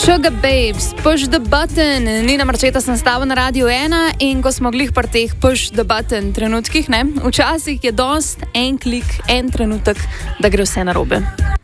Sugar Babes, push the button. Nina Marčeta sem stala na Radiu 1 in ko smo glih pri teh push the button trenutkih, včasih je dost en klik, en trenutek, da gre vse narobe.